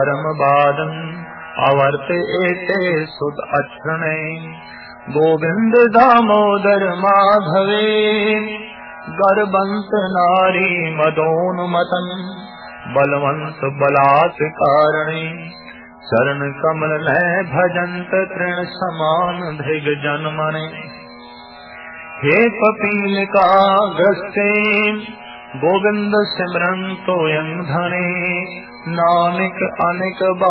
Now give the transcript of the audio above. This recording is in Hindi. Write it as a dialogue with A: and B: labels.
A: परम बादन आवर्त एते सुत अक्षणे गोविंद दामोदर माधवे गर्भंत नारी मदोन्मतन बलवंत बलात् कारणे चरण कमल नय भजंत तृण समान धृग जन्मने हे पपीलिका ग्रस्ते गोविंद सिमरन तोयं धने नानक अनेक